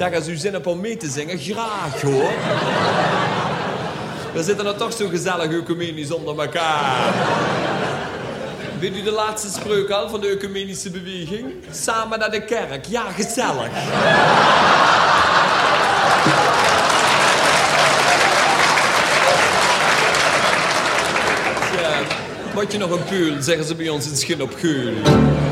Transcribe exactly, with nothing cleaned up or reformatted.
Zeg, als u zin hebt om mee te zingen, graag hoor. We zitten er toch zo gezellig ecumenisch onder elkaar. Weet u de laatste spreuk al van de ecumenische beweging? Samen naar de kerk. Ja, gezellig. Ja, wat je nog een puul, zeggen ze bij ons in Schin op Geul.